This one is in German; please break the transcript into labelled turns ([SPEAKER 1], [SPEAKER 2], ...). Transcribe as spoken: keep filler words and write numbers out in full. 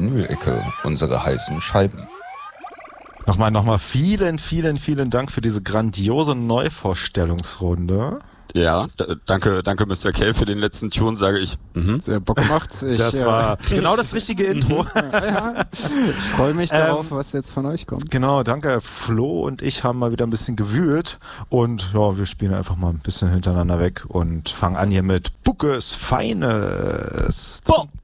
[SPEAKER 1] Vinyl-Ecke, unsere heißen Scheiben.
[SPEAKER 2] Nochmal, nochmal vielen, vielen, vielen Dank für diese grandiose Neuvorstellungsrunde.
[SPEAKER 3] Ja, d- danke, danke Mister K für den letzten Tune, sage ich. Mhm.
[SPEAKER 4] Sehr Bock gemacht. Ich,
[SPEAKER 2] Das
[SPEAKER 4] äh,
[SPEAKER 2] war genau das richtige Intro.
[SPEAKER 4] ja, ich freue mich darauf, ähm, was jetzt von euch kommt.
[SPEAKER 2] Genau, danke. Flo und ich haben mal wieder ein bisschen gewühlt und ja, wir spielen einfach mal ein bisschen hintereinander weg und fangen an hier mit Buckes Feines.
[SPEAKER 3] Boah.